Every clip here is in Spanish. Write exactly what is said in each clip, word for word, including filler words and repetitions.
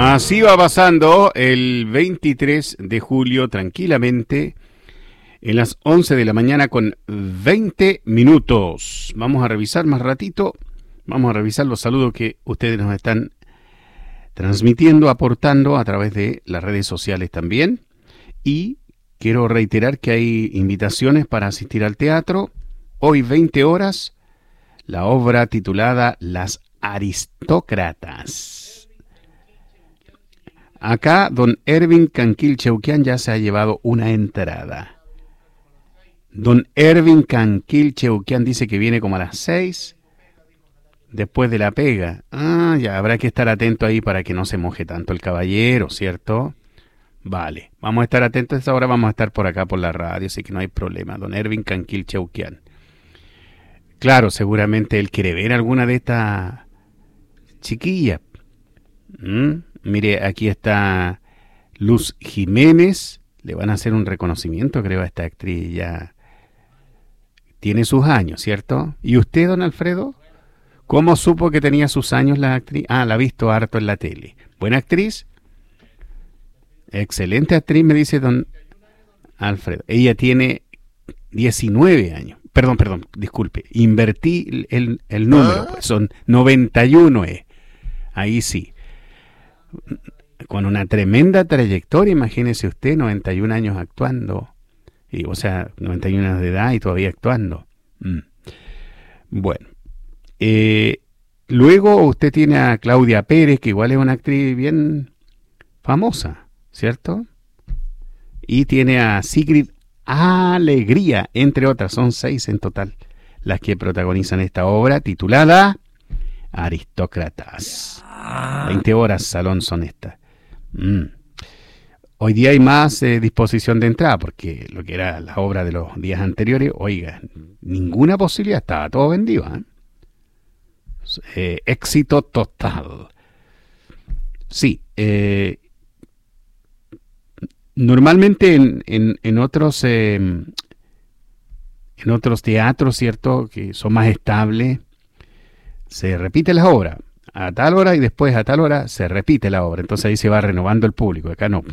Así va pasando el veintitrés de julio tranquilamente en las once de la mañana con veinte minutos. Vamos a revisar más ratito, vamos a revisar los saludos que ustedes nos están transmitiendo, aportando a través de las redes sociales también. Y quiero reiterar que hay invitaciones para asistir al teatro. Hoy veinte horas, la obra titulada Las Aristócratas. Acá don Ervin Canquil Cheuquian ya se ha llevado una entrada. Don Ervin Canquil Cheuquian dice que viene como a las seis, después de la pega. Ah, ya habrá que estar atento ahí para que no se moje tanto el caballero, ¿cierto? Vale, vamos a estar atentos a esa hora, vamos a estar por acá por la radio, así que no hay problema. Don Ervin Canquil Cheuquian. Claro, seguramente él quiere ver alguna de estas chiquillas. ¿Mm? Mire, aquí está Luz Jiménez. Le van a hacer un reconocimiento, creo, a esta actriz. Ya tiene sus años, ¿cierto? ¿Y usted, don Alfredo? ¿Cómo supo que tenía sus años la actriz? Ah, la ha visto harto en la tele. ¿Buena actriz? Excelente actriz, me dice don Alfredo. Ella tiene diecinueve años. Perdón, perdón, disculpe. Invertí el, el número, pues son noventa y uno. Eh. Ahí sí. Con una tremenda trayectoria, imagínese usted, noventa y un años actuando, y, o sea, noventa y uno años de edad y todavía actuando. Mm. Bueno, eh, luego usted tiene a Claudia Pérez, que igual es una actriz bien famosa, ¿cierto? Y tiene a Sigrid Alegría, entre otras, son seis en total las que protagonizan esta obra titulada Aristócratas. veinte horas, Salón Sonesta. Mm. Hoy día hay más eh, disposición de entrada, porque lo que era la obra de los días anteriores, oiga, ninguna posibilidad, estaba todo vendido. ¿eh? Eh, éxito total. Sí, eh, normalmente en, en, en otros eh, en otros teatros, ¿cierto?, que son más estables, se repite la obra a tal hora y después a tal hora se repite la obra. Entonces ahí se va renovando el público. Acá no.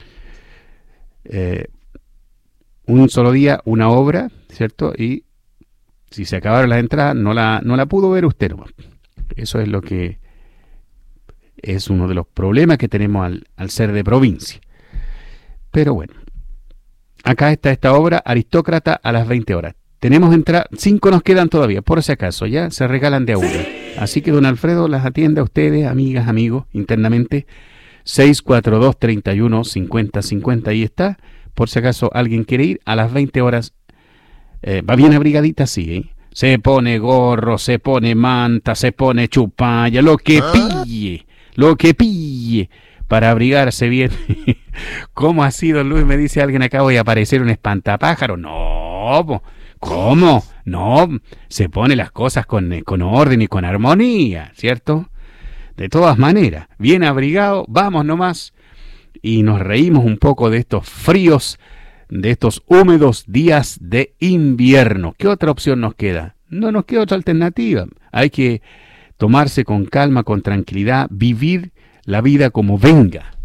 Eh, un solo día, una obra, ¿cierto? Y si se acabaron las entradas, no la, no la pudo ver usted nomás. Eso es lo que es uno de los problemas que tenemos al, al ser de provincia. Pero bueno, acá está esta obra, Aristócrata, a las veinte horas. Tenemos entradas, cinco nos quedan todavía, por si acaso, ya se regalan de a una. Así que don Alfredo las atiende a ustedes, amigas, amigos, internamente. seis cuatro dos, tres uno, cinco cero cinco cero, ahí está. Por si acaso alguien quiere ir, a las veinte horas. Eh, va bien abrigadita, sí, ¿eh? Se pone gorro, se pone manta, se pone chupalla, lo que pille, lo que pille, para abrigarse bien. ¿Cómo así, don Luis? Me dice alguien acá, voy a parecer un espantapájaro. No, po. ¿Cómo? No, se pone las cosas con, con orden y con armonía, ¿cierto? De todas maneras, bien abrigado, vamos nomás y nos reímos un poco de estos fríos, de estos húmedos días de invierno. ¿Qué otra opción nos queda? No nos queda otra alternativa. Hay que tomarse con calma, con tranquilidad, vivir la vida como venga.